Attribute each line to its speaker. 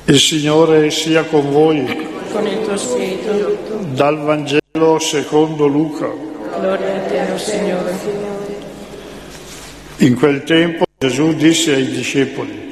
Speaker 1: Il Signore sia con voi.
Speaker 2: Con il tuo spirito.
Speaker 1: Dal Vangelo secondo Luca.
Speaker 2: Gloria a te, Signore.
Speaker 1: In quel tempo Gesù disse ai discepoli: